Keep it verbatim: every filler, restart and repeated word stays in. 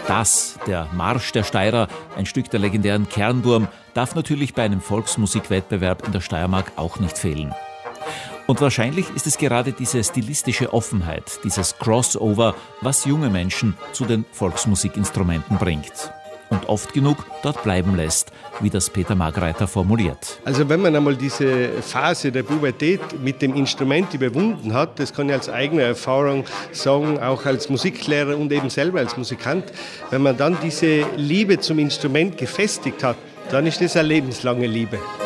Das, der Marsch der Steirer, ein Stück der legendären Kernburm, darf natürlich bei einem Volksmusikwettbewerb in der Steiermark auch nicht fehlen. Und wahrscheinlich ist es gerade diese stilistische Offenheit, dieses Crossover, was junge Menschen zu den Volksmusikinstrumenten bringt. Und oft genug dort bleiben lässt, wie das Peter Margreiter formuliert. Also wenn man einmal diese Phase der Pubertät mit dem Instrument überwunden hat, das kann ich als eigene Erfahrung sagen, auch als Musiklehrer und eben selber als Musikant, wenn man dann diese Liebe zum Instrument gefestigt hat, dann ist das eine lebenslange Liebe.